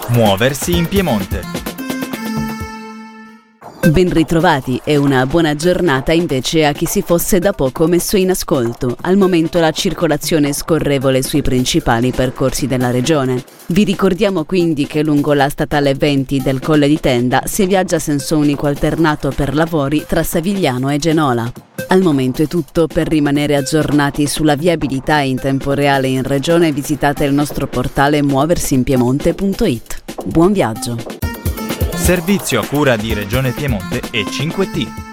Muoversi in Piemonte. Ben ritrovati e una buona giornata invece a chi si fosse da poco messo in ascolto. Al momento la circolazione è scorrevole sui principali percorsi della regione. Vi ricordiamo quindi che lungo la statale 20 del Colle di Tenda si viaggia a senso unico alternato per lavori tra Savigliano e Genola. Al momento è tutto. Per rimanere aggiornati sulla viabilità in tempo reale in regione visitate il nostro portale muoversinpiemonte.it. Buon viaggio! Servizio a cura di Regione Piemonte e 5T.